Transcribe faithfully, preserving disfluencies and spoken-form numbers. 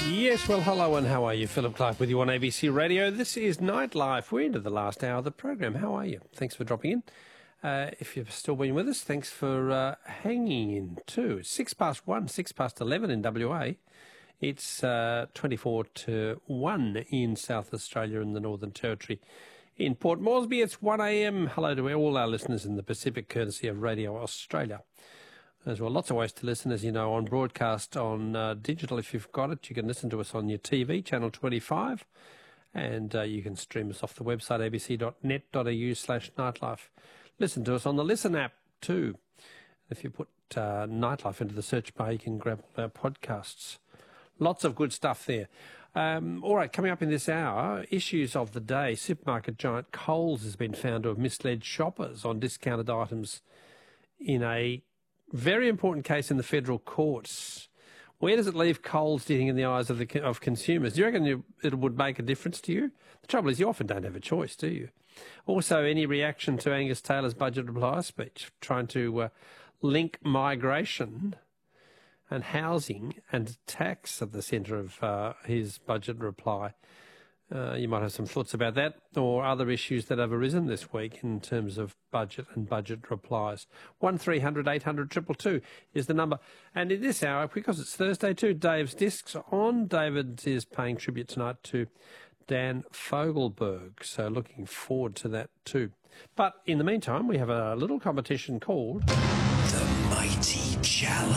Yes, well, hello and how are you? Philip Clark with you on A B C Radio. This is Nightlife. We're into the last hour of the program. How are you? Thanks for dropping in. Uh, if you've still been with us, thanks for uh, hanging in too. Six past one, six past eleven in W A. It's uh, twenty-four to one in South Australia and the Northern Territory. In Port Moresby, it's one a m. Hello to all our listeners in the Pacific, courtesy of Radio Australia. There's well, lots of ways to listen, as you know, on broadcast, on uh, digital. If you've got it, you can listen to us on your T V, Channel twenty-five, and uh, you can stream us off the website, a b c dot net dot a u slash nightlife. Listen to us on the Listen app too. If you put uh, Nightlife into the search bar, you can grab all our podcasts. Lots of good stuff there. Um, all right, coming up in this hour, issues of the day. Supermarket giant Coles has been found to have misled shoppers on discounted items in a very important case in the federal courts. Where does it leave Coles, do you think, in the eyes of the of consumers? Do you reckon you, it would make a difference to you? The trouble is you often don't have a choice, do you? Also, any reaction to Angus Taylor's budget reply speech, trying to uh, link migration and housing and tax at the centre of uh, his budget reply? Uh, you might have some thoughts about that or other issues that have arisen this week in terms of budget and budget replies. one three hundred eight hundred two two two is the number. And in this hour, because it's Thursday too, Dave's Discs on. David is paying tribute tonight to Dan Fogelberg, so looking forward to that too. But in the meantime, we have a little competition called The Mighty Challenge.